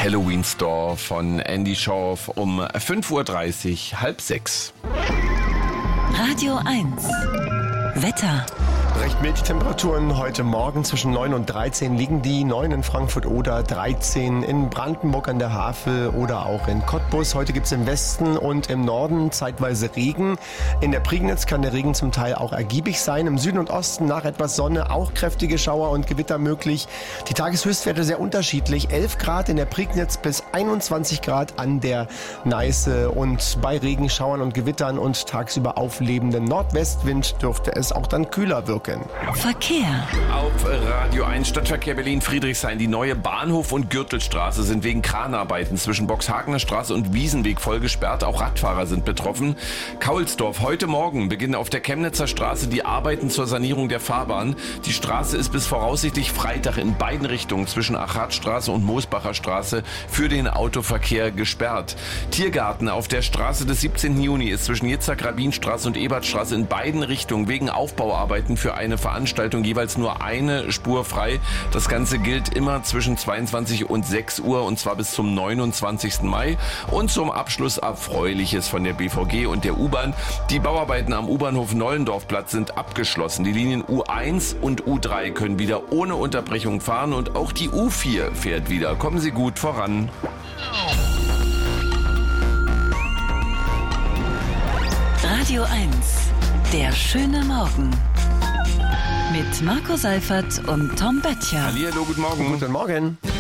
Halloween Store von Andy Schorf um 5:30 Uhr, 5:30. Radio 1 Wetter. Recht mild die Temperaturen heute Morgen zwischen 9 und 13 liegen die 9 in Frankfurt-Oder, 13 in Brandenburg an der Havel oder auch in Cottbus. Heute gibt es im Westen und im Norden zeitweise Regen. In der Prignitz kann der Regen zum Teil auch ergiebig sein. Im Süden und Osten nach etwas Sonne auch kräftige Schauer und Gewitter möglich. Die Tageshöchstwerte sehr unterschiedlich. 11 Grad in der Prignitz bis 21 Grad an der Neiße. Und bei Regenschauern und Gewittern und tagsüber auflebendem Nordwestwind dürfte es auch dann kühler wirken. Verkehr. Auf Radio 1 Stadtverkehr Berlin-Friedrichshain. Die neue Bahnhof- und Gürtelstraße sind wegen Kranarbeiten zwischen Boxhagener Straße und Wiesenweg voll gesperrt. Auch Radfahrer sind betroffen. Kaulsdorf. Heute Morgen beginnen auf der Chemnitzer Straße die Arbeiten zur Sanierung der Fahrbahn. Die Straße ist bis voraussichtlich Freitag in beiden Richtungen zwischen Achatstraße und Moosbacher Straße für den Autoverkehr gesperrt. Tiergarten auf der Straße des 17. Juni ist zwischen Jitzak-Rabin-Straße und Ebertstraße in beiden Richtungen wegen Aufbauarbeiten für eine Veranstaltung jeweils nur eine Spur frei. Das Ganze gilt immer zwischen 22 und 6 Uhr und zwar bis zum 29. Mai. Und zum Abschluss Erfreuliches von der BVG und der U-Bahn. Die Bauarbeiten am U-Bahnhof Nollendorfplatz sind abgeschlossen. Die Linien U1 und U3 können wieder ohne Unterbrechung fahren und auch die U4 fährt wieder. Kommen Sie gut voran. Radio 1 Der schöne Morgen. Mit Marco Seifert und Tom Böttcher. Hallihallo, guten Morgen. Guten Morgen.